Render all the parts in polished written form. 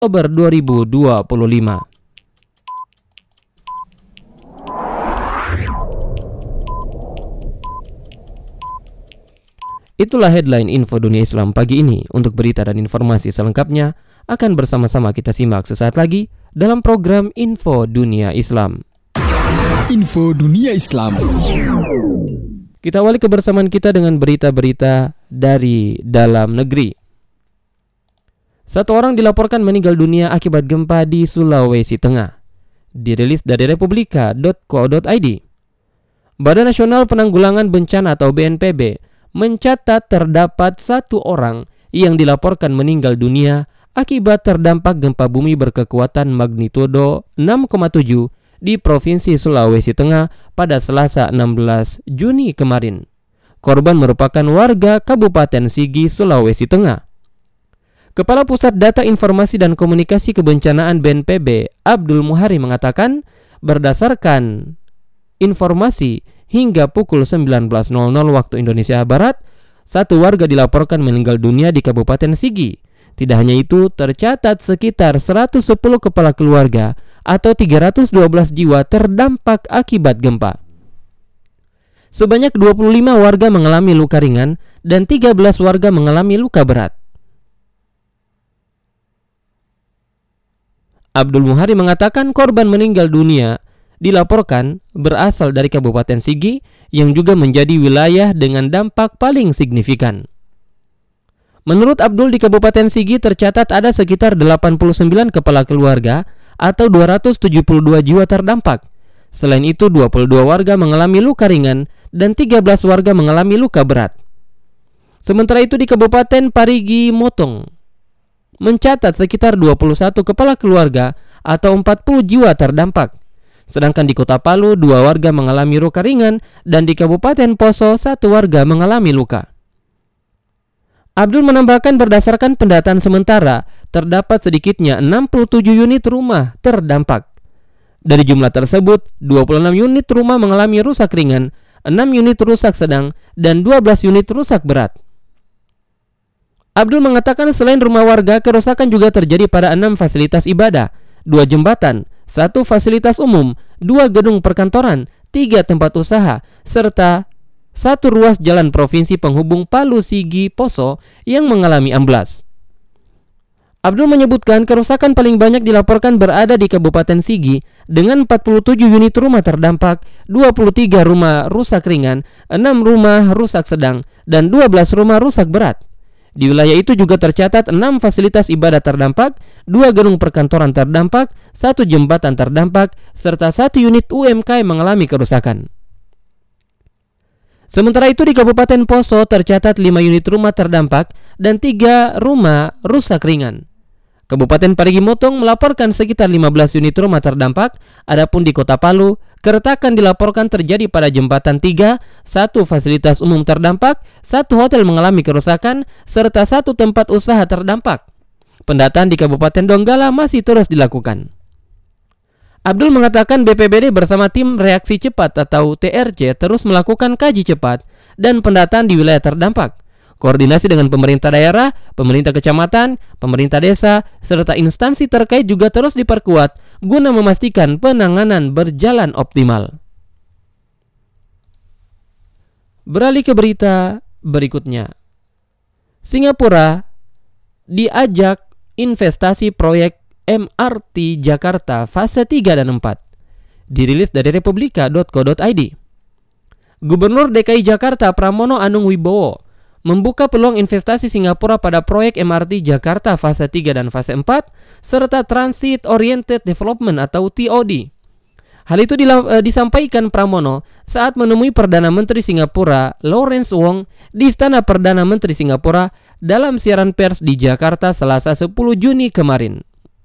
Oktober 2025. Itulah headline Info Dunia Islam pagi ini. Untuk berita dan informasi selengkapnya akan bersama-sama kita simak sesaat lagi dalam program Info Dunia Islam. Info Dunia Islam. Kita awali kebersamaan kita dengan berita-berita dari dalam negeri. Satu orang dilaporkan meninggal dunia akibat gempa di Sulawesi Tengah. Dirilis dari republika.co.id. Badan Nasional Penanggulangan Bencana atau BNPB mencatat terdapat satu orang yang dilaporkan meninggal dunia akibat terdampak gempa bumi berkekuatan magnitudo 6,7 di Provinsi Sulawesi Tengah pada Selasa 16 Juni kemarin. Korban merupakan warga Kabupaten Sigi, Sulawesi Tengah. Kepala Pusat Data Informasi dan Komunikasi Kebencanaan BNPB, Abdul Muhari mengatakan, berdasarkan informasi hingga pukul 19.00 waktu Indonesia Barat, satu warga dilaporkan meninggal dunia di Kabupaten Sigi. Tidak hanya itu, tercatat sekitar 110 kepala keluarga atau 312 jiwa terdampak akibat gempa. Sebanyak 25 warga mengalami luka ringan dan 13 warga mengalami luka berat. Abdul Muhari mengatakan korban meninggal dunia dilaporkan berasal dari Kabupaten Sigi yang juga menjadi wilayah dengan dampak paling signifikan. Menurut Abdul, di Kabupaten Sigi tercatat ada sekitar 89 kepala keluarga atau 272 jiwa terdampak. Selain itu, 22 warga mengalami luka ringan dan 13 warga mengalami luka berat. Sementara itu di Kabupaten Parigi Motong mencatat sekitar 21 kepala keluarga atau 40 jiwa terdampak. Sedangkan di Kota Palu, 2 warga mengalami luka ringan dan di Kabupaten Poso, 1 warga mengalami luka. Abdul menambahkan berdasarkan pendataan sementara, terdapat sedikitnya 67 unit rumah terdampak. Dari jumlah tersebut, 26 unit rumah mengalami rusak ringan, 6 unit rusak sedang, dan 12 unit rusak berat. Abdul mengatakan selain rumah warga, kerusakan juga terjadi pada 6 fasilitas ibadah, 2 jembatan, 1 fasilitas umum, 2 gedung perkantoran, 3 tempat usaha, serta 1 ruas jalan provinsi penghubung Palu, Sigi, Poso yang mengalami amblas. Abdul menyebutkan kerusakan paling banyak dilaporkan berada di Kabupaten Sigi dengan 47 unit rumah terdampak, 23 rumah rusak ringan, 6 rumah rusak sedang, dan 12 rumah rusak berat. Di wilayah itu juga tercatat 6 fasilitas ibadah terdampak, 2 gedung perkantoran terdampak, 1 jembatan terdampak, serta 1 unit UMKM mengalami kerusakan. Sementara itu di Kabupaten Poso tercatat 5 unit rumah terdampak dan 3 rumah rusak ringan. Kabupaten Parigi Motong melaporkan sekitar 15 unit rumah terdampak, adapun di Kota Palu, keretakan dilaporkan terjadi pada jembatan 3, 1 fasilitas umum terdampak, 1 hotel mengalami kerusakan, serta 1 tempat usaha terdampak. Pendataan di Kabupaten Donggala masih terus dilakukan. Abdul mengatakan BPBD bersama tim reaksi cepat atau TRC terus melakukan kaji cepat dan pendataan di wilayah terdampak. Koordinasi dengan pemerintah daerah, pemerintah kecamatan, pemerintah desa, serta instansi terkait juga terus diperkuat guna memastikan penanganan berjalan optimal. Beralih ke berita berikutnya. Singapura diajak investasi proyek MRT Jakarta fase 3 dan 4. Dirilis dari republika.co.id. Gubernur DKI Jakarta Pramono Anung Wibowo membuka peluang investasi Singapura pada proyek MRT Jakarta fase 3 dan fase 4 serta Transit Oriented Development atau TOD. Hal itu disampaikan Pramono saat menemui Perdana Menteri Singapura Lawrence Wong di Istana Perdana Menteri Singapura dalam siaran pers di Jakarta Selasa 10 Juni kemarin.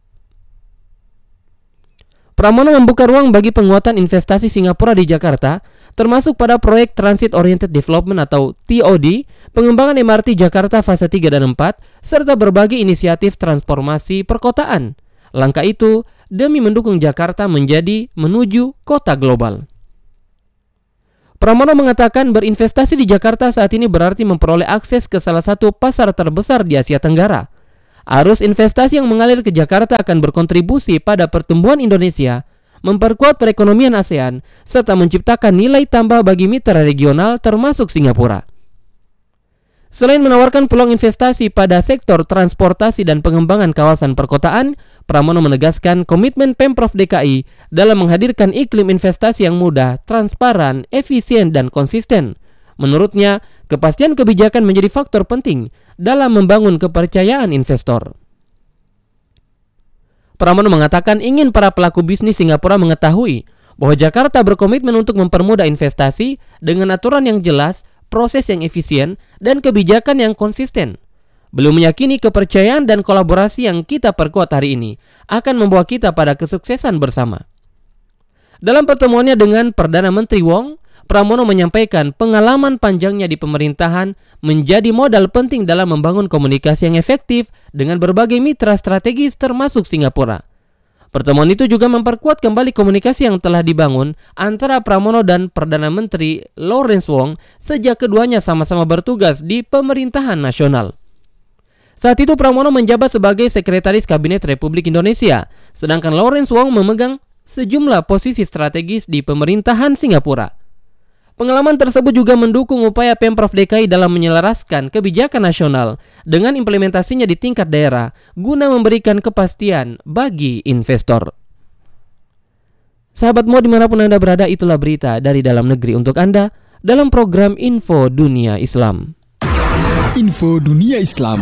Pramono membuka ruang bagi penguatan investasi Singapura di Jakarta, termasuk pada proyek Transit Oriented Development atau TOD, pengembangan MRT Jakarta fase 3 dan 4, serta berbagai inisiatif transformasi perkotaan. Langkah itu demi mendukung Jakarta menuju kota global. Pramono mengatakan berinvestasi di Jakarta saat ini berarti memperoleh akses ke salah satu pasar terbesar di Asia Tenggara. Arus investasi yang mengalir ke Jakarta akan berkontribusi pada pertumbuhan Indonesia, memperkuat perekonomian ASEAN, serta menciptakan nilai tambah bagi mitra regional termasuk Singapura. Selain menawarkan peluang investasi pada sektor transportasi dan pengembangan kawasan perkotaan, Pramono menegaskan komitmen Pemprov DKI dalam menghadirkan iklim investasi yang mudah, transparan, efisien, dan konsisten. Menurutnya, kepastian kebijakan menjadi faktor penting dalam membangun kepercayaan investor. Pramono mengatakan ingin para pelaku bisnis Singapura mengetahui bahwa Jakarta berkomitmen untuk mempermudah investasi dengan aturan yang jelas, proses yang efisien, dan kebijakan yang konsisten. Belum meyakini kepercayaan dan kolaborasi yang kita perkuat hari ini akan membawa kita pada kesuksesan bersama. Dalam pertemuannya dengan Perdana Menteri Wong, Pramono menyampaikan pengalaman panjangnya di pemerintahan menjadi modal penting dalam membangun komunikasi yang efektif dengan berbagai mitra strategis termasuk Singapura. Pertemuan itu juga memperkuat kembali komunikasi yang telah dibangun antara Pramono dan Perdana Menteri Lawrence Wong sejak keduanya sama-sama bertugas di pemerintahan nasional. Saat itu Pramono menjabat sebagai Sekretaris Kabinet Republik Indonesia, sedangkan Lawrence Wong memegang sejumlah posisi strategis di pemerintahan Singapura. Pengalaman tersebut juga mendukung upaya Pemprov DKI dalam menyelaraskan kebijakan nasional dengan implementasinya di tingkat daerah guna memberikan kepastian bagi investor. Sahabat Mo dimanapun Anda berada, itulah berita dari dalam negeri untuk Anda dalam program Info Dunia Islam. Info Dunia Islam.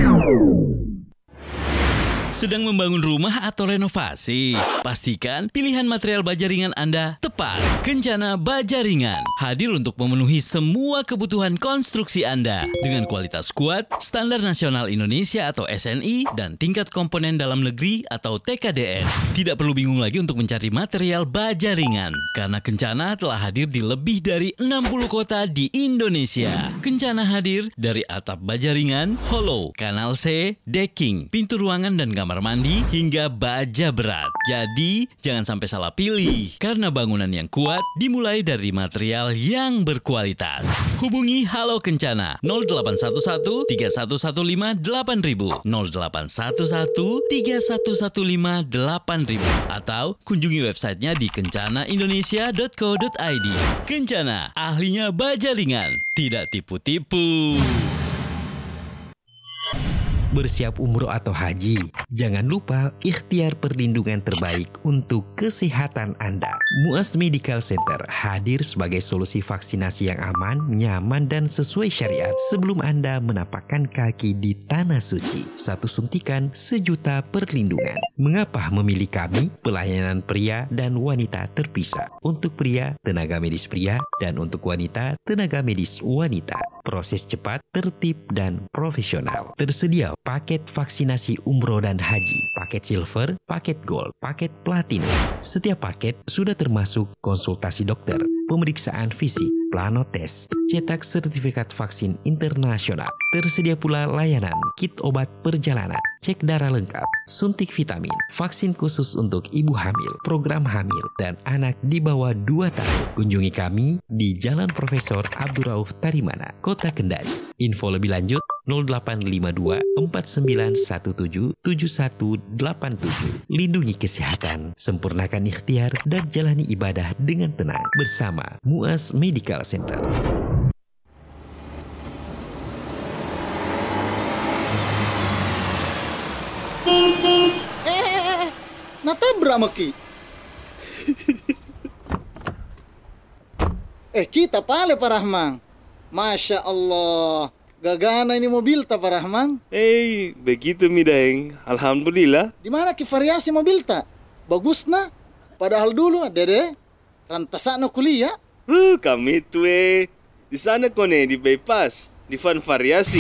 Sedang membangun rumah atau renovasi? Pastikan pilihan material baja ringan Anda tepat. Kencana Baja Ringan hadir untuk memenuhi semua kebutuhan konstruksi Anda dengan kualitas kuat, standar nasional Indonesia atau SNI, dan tingkat komponen dalam negeri atau TKDN. Tidak perlu bingung lagi untuk mencari material baja ringan karena Kencana telah hadir di lebih dari 60 kota di Indonesia. Kencana hadir dari atap baja ringan, hollow, kanal C, decking, pintu ruangan dan kamar mandi, hingga baja berat. Jadi, jangan sampai salah pilih, karena bangunan yang kuat dimulai dari material yang berkualitas. Hubungi Halo Kencana 0811 3115 8000, 0811 3115 8000, atau kunjungi websitenya di kencanaindonesia.co.id. Kencana, ahlinya baja ringan, tidak tipu-tipu. Bersiap umroh atau haji, jangan lupa ikhtiar perlindungan terbaik untuk kesehatan Anda. Muaz Medical Center hadir sebagai solusi vaksinasi yang aman, nyaman, dan sesuai syariat sebelum Anda menapakkan kaki di Tanah Suci. 1 suntikan 1 juta perlindungan. Mengapa memilih kami? Pelayanan pria dan wanita terpisah. Untuk pria, tenaga medis pria, dan untuk wanita, tenaga medis wanita. Proses cepat, tertib, dan profesional. Tersedia paket vaksinasi umroh dan haji, paket silver, paket gold, paket platinum. Setiap paket sudah termasuk konsultasi dokter, pemeriksaan fisik, planotes, cetak sertifikat vaksin internasional. Tersedia pula layanan kit obat perjalanan, cek darah lengkap, suntik vitamin, vaksin khusus untuk ibu hamil, program hamil, dan anak di bawah 2 tahun. Kunjungi kami di Jalan Profesor Abdurrauf Tarimana, Kota Kendari. Info lebih lanjut 0852 4917 7187. Lindungi kesehatan, sempurnakan ikhtiar, dan jalani ibadah dengan tenang bersama Muaz Medical Center. Natabrak maki. Kita pale Pak Rahman. Masya Allah, gagana ini mobil ta Pak Rahman. Begitu mi Daeng. Alhamdulillah. Di mana ki variasi mobil ta? Bagus na. Padahal dulu Dede rantasana kuliah. Kami itu di sana kone di bypass, di Van Variasi.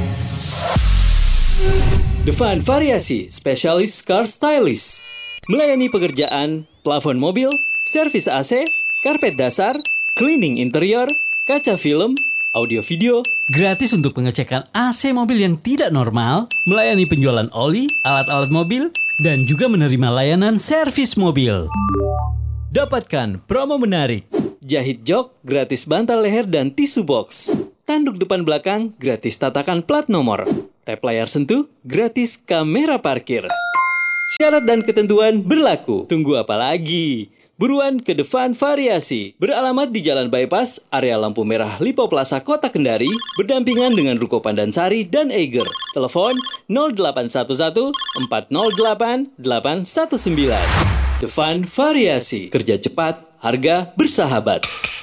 The Van Variasi, spesialis car stylist. Melayani pekerjaan, plafon mobil, servis AC, karpet dasar, cleaning interior, kaca film, audio video, gratis untuk pengecekan AC mobil yang tidak normal, melayani penjualan oli, alat-alat mobil, dan juga menerima layanan servis mobil. Dapatkan promo menarik. Jahit jok, gratis bantal leher dan tisu box. Tanduk depan belakang, gratis tatakan plat nomor. Tap layar sentuh, gratis kamera parkir. Syarat dan ketentuan berlaku. Tunggu apa lagi? Buruan ke Devan Variasi. Beralamat di Jalan Bypass, area lampu merah Lipo Plaza Kota Kendari, berdampingan dengan Ruko Pandansari dan Eiger. Telepon 0811 408 819. Devan Variasi. Kerja cepat, harga bersahabat.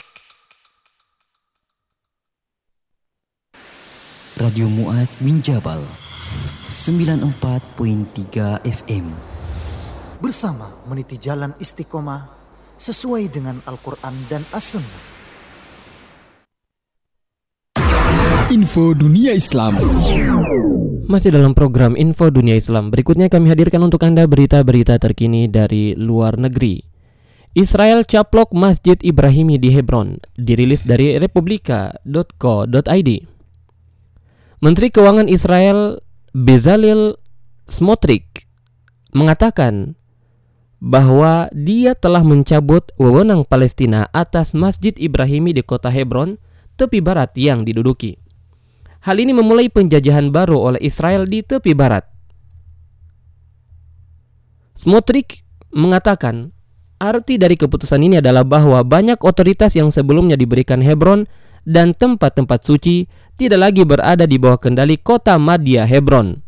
Radio Mu'adz bin Jabal 94.3 FM. Bersama meniti jalan istiqomah sesuai dengan Al-Quran dan As-Sunnah. Info Dunia Islam. Masih dalam program Info Dunia Islam. Berikutnya kami hadirkan untuk Anda berita-berita terkini dari luar negeri. Israel caplok Masjid Ibrahimi di Hebron. Dirilis dari republika.co.id. Menteri Keuangan Israel Bezalel Smotrich mengatakan bahwa dia telah mencabut wewenang Palestina atas Masjid Ibrahimi di kota Hebron, tepi barat yang diduduki. Hal ini memulai penjajahan baru oleh Israel di tepi barat. Smotrich mengatakan, arti dari keputusan ini adalah bahwa banyak otoritas yang sebelumnya diberikan Hebron dan tempat-tempat suci tidak lagi berada di bawah kendali kota Madya Hebron.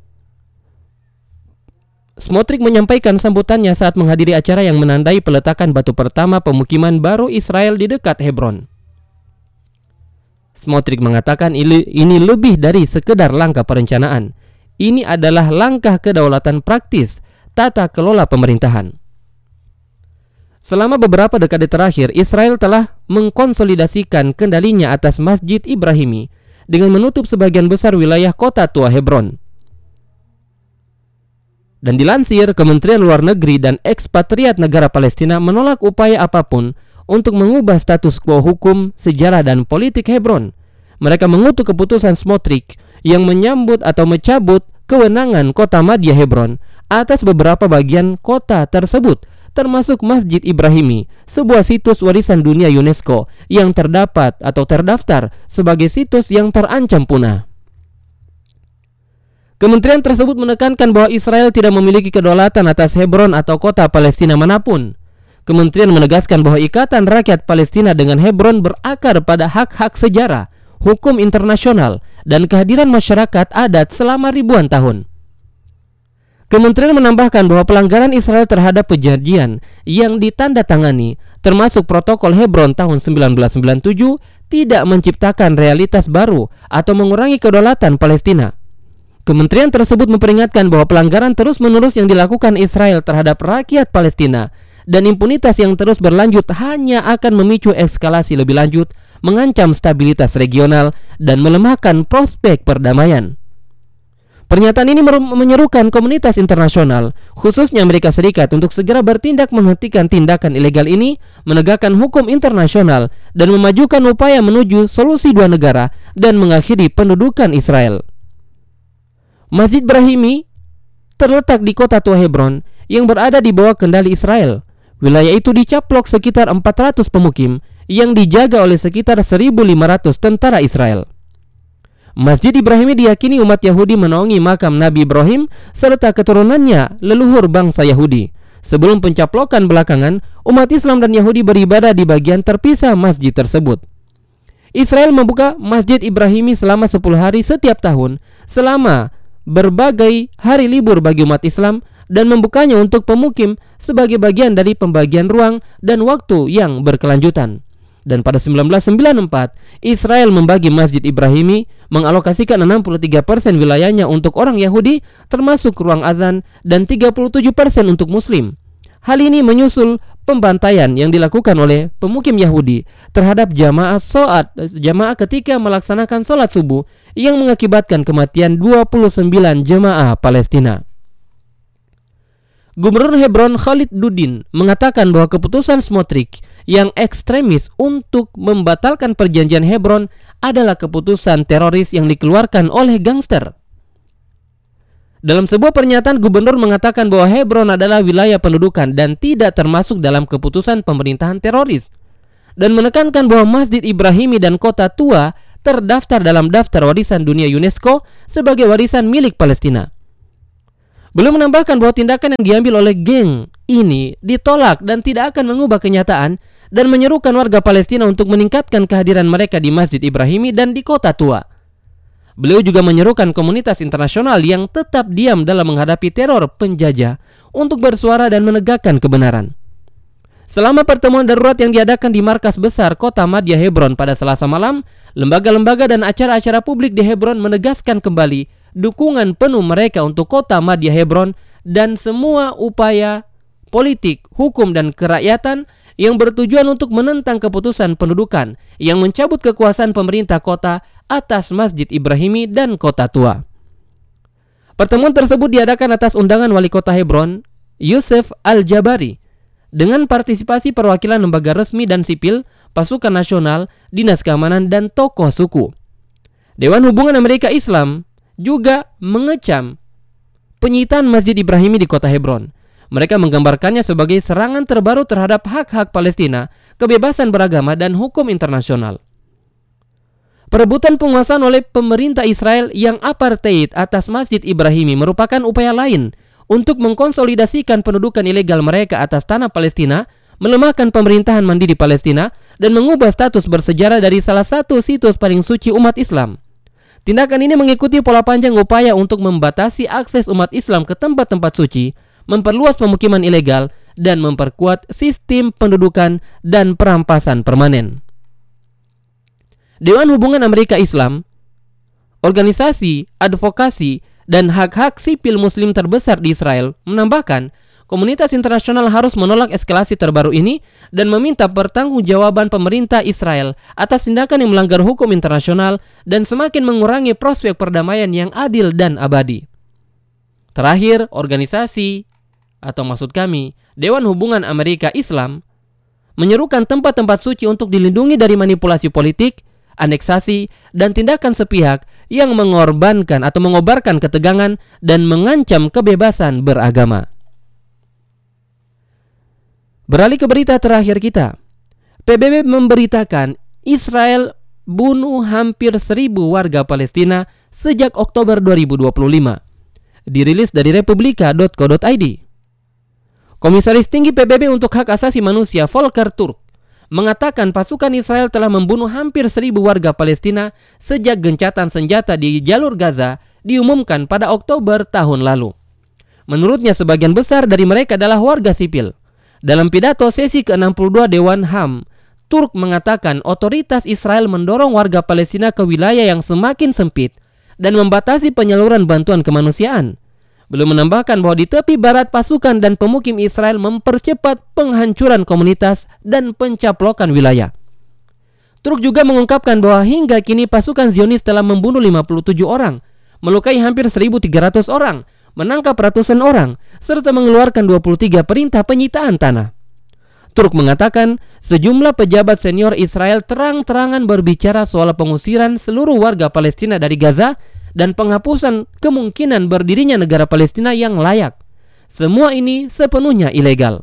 Smotrich menyampaikan sambutannya saat menghadiri acara yang menandai peletakan batu pertama pemukiman baru Israel di dekat Hebron. Smotrich mengatakan ini lebih dari sekedar langkah perencanaan. Ini adalah langkah kedaulatan praktis tata kelola pemerintahan. Selama beberapa dekade terakhir, Israel telah mengkonsolidasikan kendalinya atas Masjid Ibrahimi dengan menutup sebagian besar wilayah kota tua Hebron. Dan dilansir, Kementerian Luar Negeri dan Ekspatriat Negara Palestina menolak upaya apapun untuk mengubah status quo hukum, sejarah, dan politik Hebron. Mereka mengutuk keputusan Smotrich yang menyambut atau mencabut kewenangan kota Madya Hebron atas beberapa bagian kota tersebut, termasuk Masjid Ibrahimi, sebuah situs warisan dunia UNESCO yang terdapat atau terdaftar sebagai situs yang terancam punah. Kementerian tersebut menekankan bahwa Israel tidak memiliki kedaulatan atas Hebron atau kota Palestina manapun. Kementerian menegaskan bahwa ikatan rakyat Palestina dengan Hebron berakar pada hak-hak sejarah, hukum internasional, dan kehadiran masyarakat adat selama ribuan tahun. Kementerian menambahkan bahwa pelanggaran Israel terhadap perjanjian yang ditandatangani, termasuk protokol Hebron tahun 1997, tidak menciptakan realitas baru atau mengurangi kedaulatan Palestina. Kementerian tersebut memperingatkan bahwa pelanggaran terus-menerus yang dilakukan Israel terhadap rakyat Palestina dan impunitas yang terus berlanjut hanya akan memicu eskalasi lebih lanjut, mengancam stabilitas regional, dan melemahkan prospek perdamaian. Pernyataan ini menyerukan komunitas internasional, khususnya Amerika Serikat, untuk segera bertindak menghentikan tindakan ilegal ini, menegakkan hukum internasional, dan memajukan upaya menuju solusi dua negara dan mengakhiri pendudukan Israel. Masjid Ibrahimi terletak di kota tua Hebron yang berada di bawah kendali Israel. Wilayah itu dicaplok sekitar 400 pemukim yang dijaga oleh sekitar 1.500 tentara Israel. Masjid Ibrahimi diyakini umat Yahudi menaungi makam Nabi Ibrahim serta keturunannya, leluhur bangsa Yahudi. Sebelum pencaplokan belakangan, umat Islam dan Yahudi beribadah di bagian terpisah masjid tersebut. Israel membuka Masjid Ibrahimi selama 10 hari setiap tahun selama berbagai hari libur bagi umat Islam dan membukanya untuk pemukim sebagai bagian dari pembagian ruang dan waktu yang berkelanjutan. Dan pada 1994, Israel membagi Masjid Ibrahimi, mengalokasikan 63% wilayahnya untuk orang Yahudi, termasuk ruang azan, dan 37% untuk Muslim. Hal ini menyusul pembantaian yang dilakukan oleh pemukim Yahudi terhadap jamaah ketika melaksanakan sholat subuh yang mengakibatkan kematian 29 jemaah Palestina. Gubernur Hebron Khalid Dudin mengatakan bahwa keputusan Smotrich yang ekstremis untuk membatalkan perjanjian Hebron adalah keputusan teroris yang dikeluarkan oleh gangster. Dalam sebuah pernyataan, gubernur mengatakan bahwa Hebron adalah wilayah pendudukan dan tidak termasuk dalam keputusan pemerintahan teroris, dan menekankan bahwa Masjid Ibrahimi dan kota tua terdaftar dalam daftar warisan dunia UNESCO sebagai warisan milik Palestina. Beliau menambahkan bahwa tindakan yang diambil oleh geng ini ditolak dan tidak akan mengubah kenyataan, dan menyerukan warga Palestina untuk meningkatkan kehadiran mereka di Masjid Ibrahimi dan di Kota Tua. Beliau juga menyerukan komunitas internasional yang tetap diam dalam menghadapi teror penjajah untuk bersuara dan menegakkan kebenaran. Selama pertemuan darurat yang diadakan di markas besar Kota Madya Hebron pada Selasa malam, lembaga-lembaga dan acara-acara publik di Hebron menegaskan kembali dukungan penuh mereka untuk Kota Madya Hebron dan semua upaya politik, hukum, dan kerakyatan yang bertujuan untuk menentang keputusan pendudukan yang mencabut kekuasaan pemerintah kota atas Masjid Ibrahimi dan Kota Tua. Pertemuan tersebut diadakan atas undangan Wali Kota Hebron, Yusuf Al-Jabari, dengan partisipasi perwakilan lembaga resmi dan sipil, pasukan nasional, dinas keamanan, dan tokoh suku. Dewan Hubungan Amerika Islam juga mengecam penyitaan Masjid Ibrahimi di Kota Hebron. Mereka menggambarkannya sebagai serangan terbaru terhadap hak-hak Palestina, kebebasan beragama, dan hukum internasional. Perebutan penguasaan oleh pemerintah Israel yang apartheid atas Masjid Ibrahimi merupakan upaya lain untuk mengkonsolidasikan pendudukan ilegal mereka atas tanah Palestina, melemahkan pemerintahan mandiri Palestina, dan mengubah status bersejarah dari salah satu situs paling suci umat Islam. Tindakan ini mengikuti pola panjang upaya untuk membatasi akses umat Islam ke tempat-tempat suci, memperluas pemukiman ilegal, dan memperkuat sistem pendudukan dan perampasan permanen. Dewan Hubungan Amerika Islam, organisasi advokasi dan hak-hak sipil muslim terbesar di Israel, menambahkan komunitas internasional harus menolak eskalasi terbaru ini dan meminta pertanggungjawaban pemerintah Israel atas tindakan yang melanggar hukum internasional dan semakin mengurangi prospek perdamaian yang adil dan abadi. Terakhir, Dewan Hubungan Amerika Islam menyerukan tempat-tempat suci untuk dilindungi dari manipulasi politik, aneksasi, dan tindakan sepihak yang mengorbankan atau mengobarkan ketegangan dan mengancam kebebasan beragama. Beralih ke berita terakhir kita. PBB memberitakan Israel bunuh hampir 1.000 warga Palestina sejak Oktober 2025. Dirilis dari republika.co.id. Komisaris Tinggi PBB untuk Hak Asasi Manusia Volker Turk mengatakan pasukan Israel telah membunuh hampir 1.000 warga Palestina sejak gencatan senjata di jalur Gaza diumumkan pada Oktober tahun lalu. Menurutnya sebagian besar dari mereka adalah warga sipil. Dalam pidato sesi ke-62 Dewan HAM, Turk mengatakan otoritas Israel mendorong warga Palestina ke wilayah yang semakin sempit dan membatasi penyaluran bantuan kemanusiaan. Beliau menambahkan bahwa di tepi barat pasukan dan pemukim Israel mempercepat penghancuran komunitas dan pencaplokan wilayah. Turk juga mengungkapkan bahwa hingga kini pasukan Zionis telah membunuh 57 orang, melukai hampir 1.300 orang, menangkap ratusan orang, serta mengeluarkan 23 perintah penyitaan tanah. Turk mengatakan sejumlah pejabat senior Israel terang-terangan berbicara soal pengusiran seluruh warga Palestina dari Gaza dan penghapusan kemungkinan berdirinya negara Palestina yang layak. Semua ini sepenuhnya ilegal.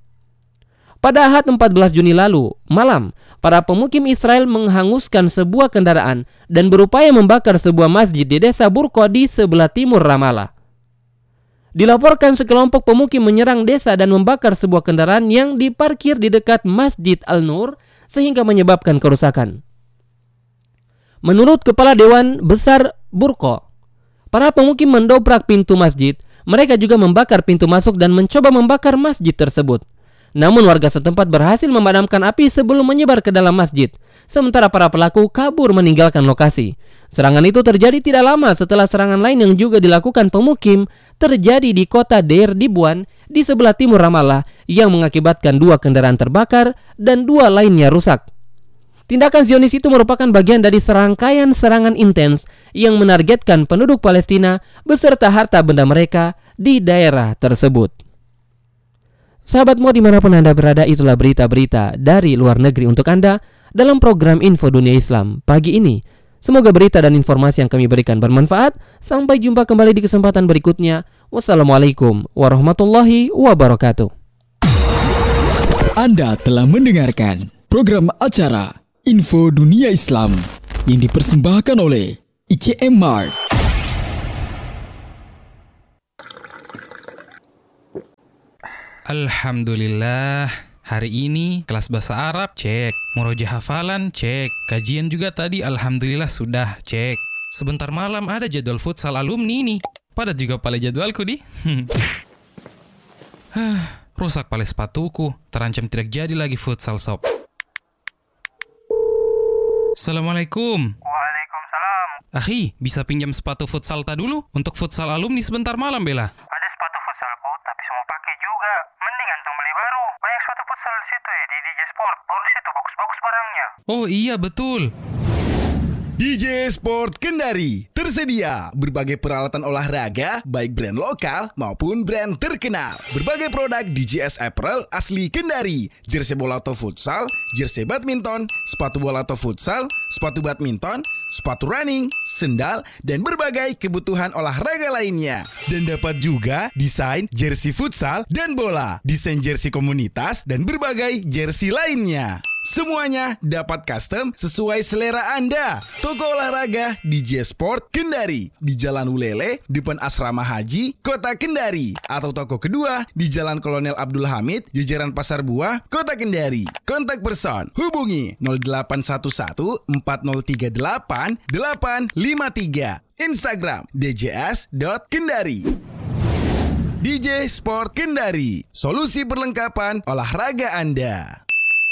Pada Ahad 14 Juni lalu, malam, para pemukim Israel menghanguskan sebuah kendaraan dan berupaya membakar sebuah masjid di desa Burko di sebelah timur Ramallah. Dilaporkan sekelompok pemukim menyerang desa dan membakar sebuah kendaraan yang diparkir di dekat Masjid Al-Nur sehingga menyebabkan kerusakan. Menurut Kepala Dewan Besar Burko, para pemukim mendobrak pintu masjid. Mereka juga membakar pintu masuk dan mencoba membakar masjid tersebut. Namun warga setempat berhasil memadamkan api sebelum menyebar ke dalam masjid. Sementara para pelaku kabur meninggalkan lokasi. Serangan itu terjadi tidak lama setelah serangan lain yang juga dilakukan pemukim terjadi di kota Deir Dibuan di sebelah timur Ramallah yang mengakibatkan 2 kendaraan terbakar dan 2 lainnya rusak. Tindakan Zionis itu merupakan bagian dari serangkaian serangan intens yang menargetkan penduduk Palestina beserta harta benda mereka di daerah tersebut. Sahabatmu dimanapun Anda berada, itulah berita-berita dari luar negeri untuk Anda dalam program Info Dunia Islam pagi ini. Semoga berita dan informasi yang kami berikan bermanfaat. Sampai jumpa kembali di kesempatan berikutnya. Wassalamualaikum warahmatullahi wabarakatuh. Anda telah mendengarkan program acara Info Dunia Islam yang dipersembahkan oleh ICM Mart. Alhamdulillah, hari ini kelas bahasa Arab cek, murojaah hafalan cek, kajian juga tadi alhamdulillah sudah cek. Sebentar malam ada jadwal futsal alumni nih. Padat juga pale jadwalku di. Rusak pale sepatuku, terancam tidak jadi lagi futsal sob. Assalamualaikum. Waalaikumsalam. Akhi, bisa pinjam sepatu futsal ta dulu untuk futsal alumni sebentar malam bela? Ada sepatu futsalku tapi semua pakai juga. Mending antum beli baru. Banyak sepatu futsal di situ ya, di DJ Sport. Bonus itu bagus-bagus barangnya. Oh iya betul. DJ Sport Kendari tersedia berbagai peralatan olahraga baik brand lokal maupun brand terkenal. Berbagai produk DJS Apparel asli Kendari, jersey bola atau futsal, jersey badminton, sepatu bola atau futsal, sepatu badminton, sepatu running, sendal, dan berbagai kebutuhan olahraga lainnya. Dan dapat juga desain jersey futsal dan bola, desain jersey komunitas, dan berbagai jersey lainnya. Semuanya dapat custom sesuai selera Anda. Toko olahraga DJ Sport Kendari di Jalan Ulele, depan Asrama Haji, Kota Kendari. Atau toko kedua di Jalan Kolonel Abdul Hamid, jajaran Pasar Buah, Kota Kendari. Kontak person hubungi 0811 4038 853. Instagram djs.kendari. DJ Sport Kendari, solusi perlengkapan olahraga Anda.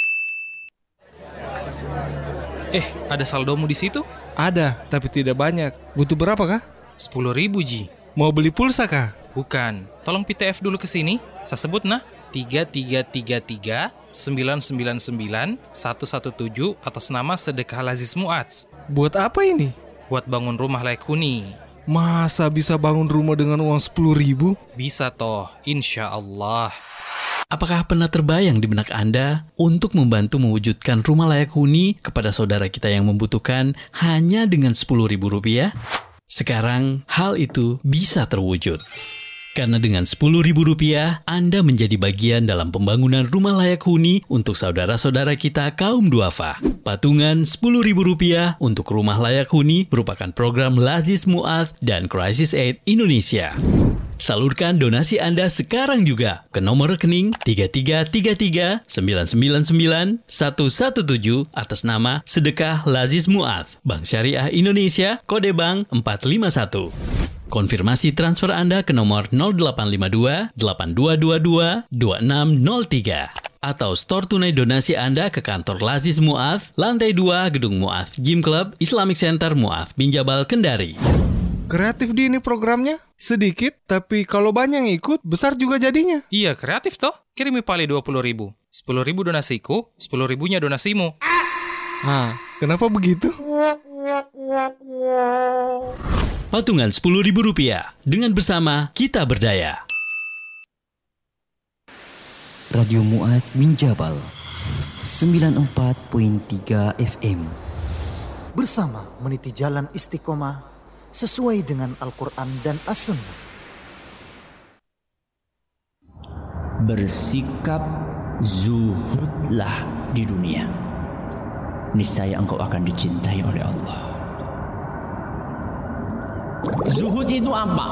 Ada saldomu di situ? Ada, tapi tidak banyak. Butuh berapa kah? 10.000 Ji. Mau beli pulsa kah? Bukan. Tolong PTF dulu ke sini. Saya sebut nah. 3333 999 117 atas nama Sedekah Lazis Mu'adz. Buat apa ini? Buat bangun rumah layak huni. Masa bisa bangun rumah dengan uang 10.000? Bisa toh, insya Allah. Apakah pernah terbayang di benak Anda untuk membantu mewujudkan rumah layak huni kepada saudara kita yang membutuhkan hanya dengan Rp10.000? Sekarang hal itu bisa terwujud. Karena dengan Rp10.000, Anda menjadi bagian dalam pembangunan rumah layak huni untuk saudara-saudara kita kaum duafa. Patungan Rp10.000 untuk rumah layak huni merupakan program Lazis Mu'adz dan Crisis Aid Indonesia. Salurkan donasi Anda sekarang juga ke nomor rekening 3333 999 117 atas nama Sedekah Lazis Mu'adz, Bank Syariah Indonesia, kode bank 451. Konfirmasi transfer Anda ke nomor 0852 8222 2603 atau store tunai donasi Anda ke kantor Lazis Mu'adz, lantai 2 Gedung Mu'adz Gym Club Islamic Center Mu'adz bin Jabal Kendari. Kreatif di ini programnya. Sedikit, tapi kalau banyak yang ikut, besar juga jadinya. Iya, kreatif toh. Kirimi pali 20.000. 10.000 donasiku, 10.000-nya donasimu. Kenapa begitu? Patungan Rp10.000. Dengan bersama kita berdaya. Radio Mu'adz bin Jabal 94.3 FM. Bersama meniti jalan istiqomah sesuai dengan Al-Quran dan As-Sunnah. Bersikap zuhudlah di dunia, niscaya engkau akan dicintai oleh Allah. Zuhud itu apa?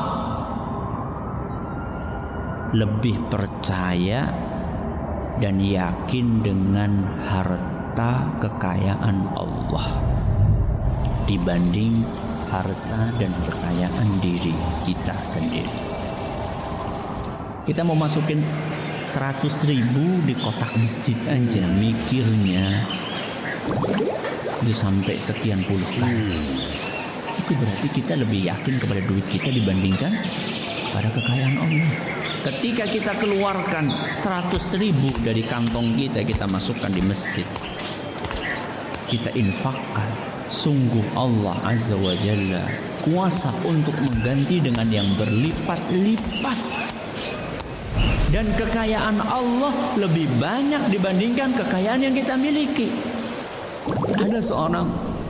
Lebih percaya dan yakin dengan harta kekayaan Allah dibanding harta dan kekayaan diri kita sendiri. Kita mau masukin 100.000 di kotak masjid aja, mikirnya itu sampai sekian puluh kali. Itu berarti kita lebih yakin kepada duit kita dibandingkan pada kekayaan Allah. Ketika kita keluarkan 100.000 dari kantong kita, kita masukkan di masjid, kita infakkan, sungguh Allah Azza wa Jalla kuasa untuk mengganti dengan yang berlipat-lipat. Dan kekayaan Allah lebih banyak dibandingkan kekayaan yang kita miliki. Ada seorang